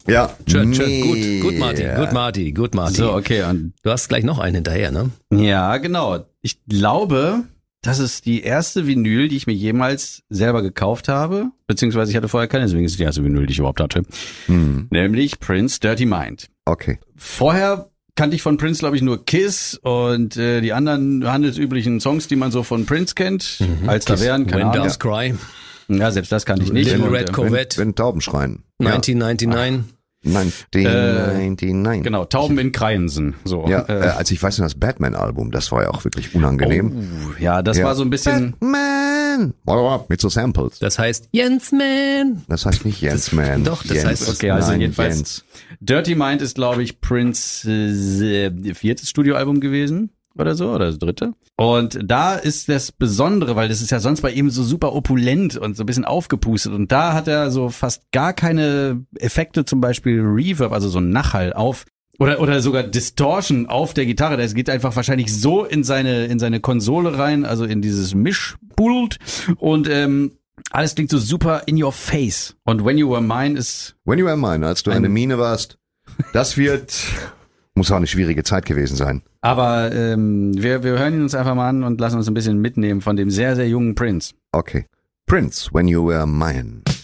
Ja. Schön. Gut, Martin. So, okay. Und Du hast gleich noch einen hinterher, ne? ja, genau. Ich glaube, das ist die erste Vinyl, die ich mir jemals selber gekauft habe. Beziehungsweise ich hatte vorher keine, deswegen ist es die erste Vinyl, die ich überhaupt hatte. Nämlich Prince Dirty Mind. Okay. Vorher kannte ich von Prince, glaube ich, nur Kiss und die anderen handelsüblichen Songs, die man so von Prince kennt, als da wären, keine When Ahnung. Doves Cry, Ja, selbst das kannte ich nicht. Little Und, Red Corvette, Wenn Tauben schreien. 1999. 1999. Genau, Tauben in Kreiensen. So. Ja, also ich weiß noch, das Batman-Album, das war ja auch wirklich unangenehm. Ja, das war so ein bisschen... Batman! Mit so Samples. Das heißt Jens Man. Das heißt nicht Jens Man. Doch, das Jens. heißt- Okay, also Nein, jedenfalls Jens. Dirty Mind ist, glaube ich, Prince 4. Studioalbum gewesen oder so, oder das 3. Und da ist das Besondere, weil das ist ja sonst bei ihm so super opulent und so ein bisschen aufgepustet. Und da hat er so fast gar keine Effekte, zum Beispiel Reverb, also so ein Nachhall auf. Oder sogar Distortion auf der Gitarre. Das geht einfach wahrscheinlich so in seine Konsole rein, also in dieses Mischpult. Und alles klingt so super in your face. Und When You Were Mine ist... When You Were Mine, als du eine Mine warst, das muss auch eine schwierige Zeit gewesen sein. Aber wir hören ihn uns einfach mal an und lassen uns ein bisschen mitnehmen von dem sehr, sehr jungen Prince. Okay. Prince, When You Were Mine.